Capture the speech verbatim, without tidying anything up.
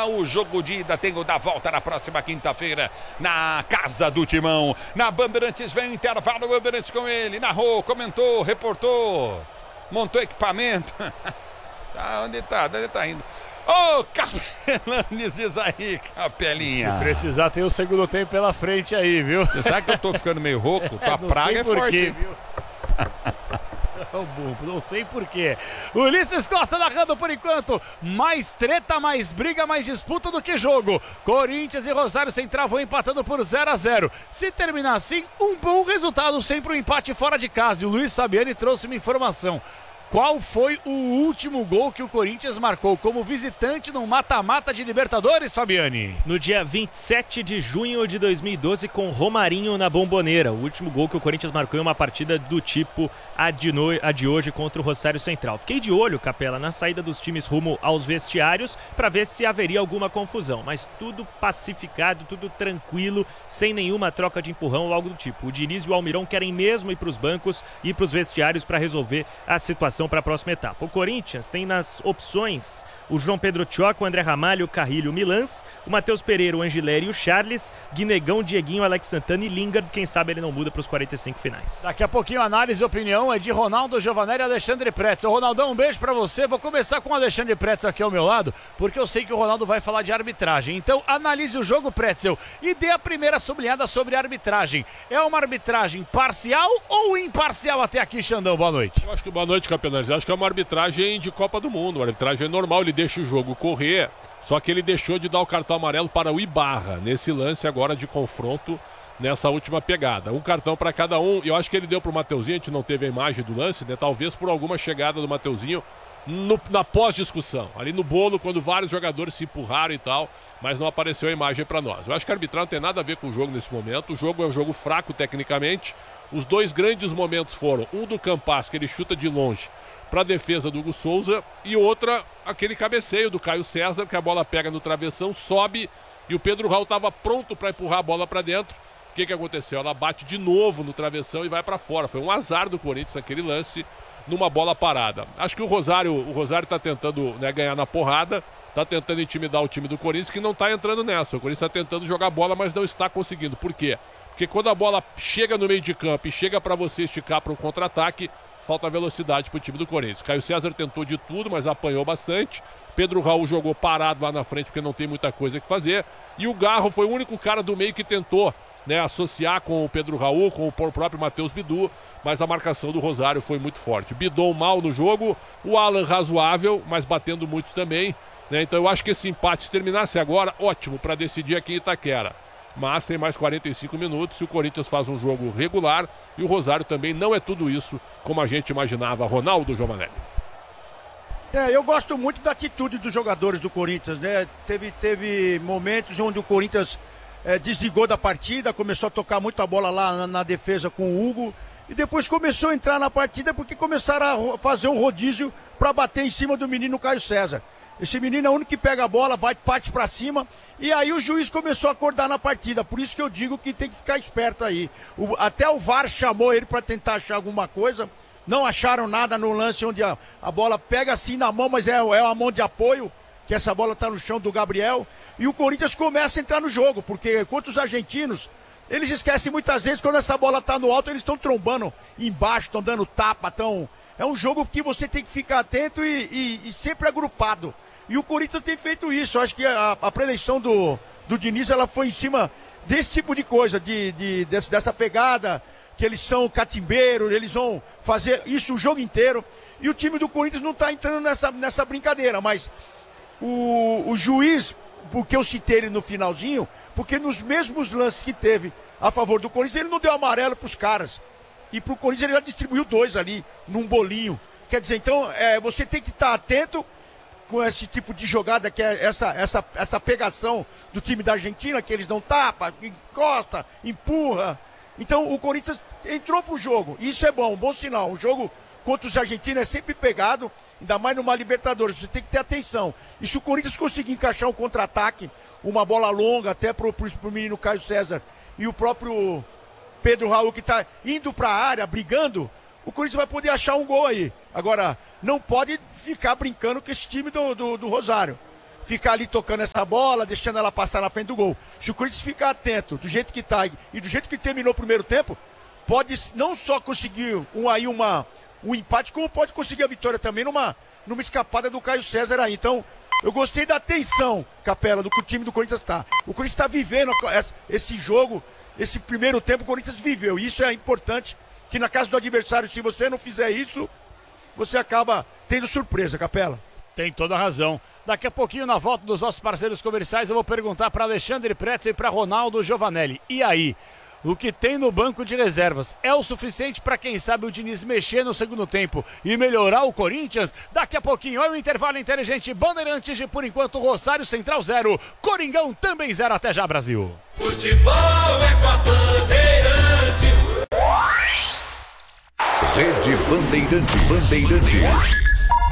ida, o jogo de ida tem o da volta na próxima quinta-feira, na Casa do Timão. Na Bandeirantes vem o intervalo, Bandeirantes com ele, narrou, comentou, reportou, montou equipamento. Tá, onde tá? Onde tá indo? Ô, oh, Capelanes, diz aí, Capelinha. Se precisar, tem o segundo tempo pela frente aí, viu? Você sabe que eu tô ficando meio rouco? Tua não praga é forte, quê, viu? Oh, burro, não sei porquê. Ulisses Costa narrando por enquanto. Mais treta, mais briga, mais disputa do que jogo. Corinthians e Rosário Central vão empatando por zero a zero. Se terminar assim, um bom resultado, sempre um empate fora de casa. E o Luiz Sabiani trouxe uma informação. Qual foi o último gol que o Corinthians marcou como visitante no mata-mata de Libertadores, Fabiani? No dia vinte e sete de junho de dois mil e doze, com Romarinho na Bomboneira. O último gol que o Corinthians marcou em uma partida do tipo a de, no... a de hoje contra o Rosário Central. Fiquei de olho, Capela, na saída dos times rumo aos vestiários para ver se haveria alguma confusão. Mas tudo pacificado, tudo tranquilo, sem nenhuma troca de empurrão ou algo do tipo. O Diniz e o Almirão querem mesmo ir para os bancos e para os vestiários para resolver a situação para a próxima etapa. O Corinthians tem nas opções o João Pedro Tchoca, o André Ramalho, o Carrilho, o Milans, o Matheus Pereira, o Angileri e o Charles, Guinegão, Dieguinho, Alex Santana e Lingard. Quem sabe ele não muda para os quarenta e cinco finais. Daqui a pouquinho a análise e opinião é de Ronaldo Giovanelli e Alexandre Pretzel. Ronaldão, um beijo para você. Vou começar com o Alexandre Pretzel aqui ao meu lado, porque eu sei que o Ronaldo vai falar de arbitragem. Então analise o jogo, Pretzel, e dê a primeira sublinhada sobre a arbitragem. É uma arbitragem parcial ou imparcial até aqui, Xandão? Boa noite. Eu acho que boa noite, campeão. Eu acho que é uma arbitragem de Copa do Mundo, uma arbitragem normal, ele deixa o jogo correr, só que ele deixou de dar o cartão amarelo para o Ibarra, nesse lance agora de confronto, nessa última pegada. Um cartão para cada um, e eu acho que ele deu para o Mateuzinho, a gente não teve a imagem do lance, né? Talvez por alguma chegada do Mateuzinho no, na pós-discussão, ali no bolo, quando vários jogadores se empurraram e tal, mas não apareceu a imagem para nós. Eu acho que a arbitragem não tem nada a ver com o jogo nesse momento, o jogo é um jogo fraco tecnicamente. Os dois grandes momentos foram, um do Campas, que ele chuta de longe para a defesa do Hugo Souza, e outra, aquele cabeceio do Caio César, que a bola pega no travessão, sobe, e o Pedro Raul estava pronto para empurrar a bola para dentro. O que, que aconteceu? Ela bate de novo no travessão e vai para fora. Foi um azar do Corinthians naquele lance, numa bola parada. Acho que o Rosário o Rosário está tentando, né, ganhar na porrada, está tentando intimidar o time do Corinthians, que não está entrando nessa. O Corinthians está tentando jogar bola, mas não está conseguindo. Por quê? Porque quando a bola chega no meio de campo e chega para você esticar para um contra-ataque, falta velocidade para o time do Corinthians. Caio César tentou de tudo, mas apanhou bastante. Pedro Raul jogou parado lá na frente porque não tem muita coisa que fazer. E o Garro foi o único cara do meio que tentou, né, associar com o Pedro Raul, com o próprio Matheus Bidu, mas a marcação do Rosário foi muito forte. Bidou mal no jogo, o Alan razoável, mas batendo muito também, né? Então eu acho que esse empate, se terminasse agora, ótimo para decidir aqui em Itaquera. Mas tem mais quarenta e cinco minutos, se o Corinthians faz um jogo regular, e o Rosário também não é tudo isso como a gente imaginava. Ronaldo Giovanelli. É, eu gosto muito da atitude dos jogadores do Corinthians, né? Teve, teve momentos onde o Corinthians é, desligou da partida, começou a tocar muita bola lá na, na defesa com o Hugo, e depois começou a entrar na partida porque começaram a fazer um rodízio para bater em cima do menino Caio César. Esse menino é o único que pega a bola, vai, parte pra cima, e aí o juiz começou a acordar na partida. Por isso que eu digo que tem que ficar esperto aí. O, até o V A R chamou ele para tentar achar alguma coisa. Não acharam nada no lance onde a, a bola pega assim na mão, mas é, é uma mão de apoio, que essa bola tá no chão do Gabriel. E o Corinthians começa a entrar no jogo, porque contra os argentinos, eles esquecem muitas vezes quando essa bola tá no alto, eles estão trombando embaixo, estão dando tapa, tão... É um jogo que você tem que ficar atento e, e, e sempre agrupado. E o Corinthians tem feito isso. Eu acho que a, a preleição do, do Diniz, ela foi em cima desse tipo de coisa, de, de, desse, dessa pegada, que eles são catimbeiros, eles vão fazer isso o jogo inteiro. E o time do Corinthians não está entrando nessa, nessa brincadeira, mas o, o juiz, porque eu citei ele no finalzinho, porque nos mesmos lances que teve a favor do Corinthians, ele não deu amarelo para os caras. E para o Corinthians ele já distribuiu dois ali, num bolinho. Quer dizer, então, é, você tem que estar atento com esse tipo de jogada, que é essa, essa, essa pegação do time da Argentina, que eles não tapa, encosta, empurra. Então o Corinthians entrou pro jogo, isso é bom, um bom sinal. O jogo contra os argentinos é sempre pegado, ainda mais numa Libertadores, você tem que ter atenção. E se o Corinthians conseguir encaixar um contra-ataque, uma bola longa até pro, pro, pro menino Caio César e o próprio Pedro Raul, que tá indo pra área, brigando, o Corinthians vai poder achar um gol aí. Agora, não pode ficar brincando com esse time do, do, do Rosário. ficar ali tocando essa bola, deixando ela passar na frente do gol. Se o Corinthians ficar atento do jeito que tá e do jeito que terminou o primeiro tempo, pode não só conseguir um, aí uma, um empate, como pode conseguir a vitória também numa, numa escapada do Caio César aí. Então, eu gostei da atenção, Capela, do que o time do Corinthians está. O Corinthians está vivendo esse jogo, esse primeiro tempo o Corinthians viveu. E isso é importante, que na casa do adversário, se você não fizer isso, você acaba tendo surpresa, Capela. Tem toda a razão. Daqui a pouquinho, na volta dos nossos parceiros comerciais, eu vou perguntar para Alexandre Pretzel e para Ronaldo Giovanelli. E aí, o que tem no banco de reservas é o suficiente para, quem sabe, o Diniz mexer no segundo tempo e melhorar o Corinthians? Daqui a pouquinho, é o intervalo inteligente. Bandeirantes de, por enquanto, Rosário Central zero. Coringão também zero. Até já, Brasil. Futebol é com a Bandeirantes. Rede Bandeirantes. Bandeirantes.